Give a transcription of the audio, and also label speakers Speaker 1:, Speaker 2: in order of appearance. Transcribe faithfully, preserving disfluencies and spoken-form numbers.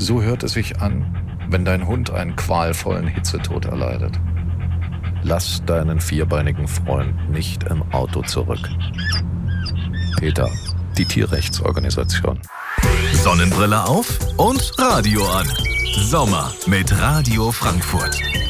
Speaker 1: So hört es sich an, wenn dein Hund einen qualvollen Hitzetod erleidet. Lass deinen vierbeinigen Freund nicht im Auto zurück. PETA, die Tierrechtsorganisation.
Speaker 2: Sonnenbrille auf und Radio an. Sommer mit Radio Frankfurt.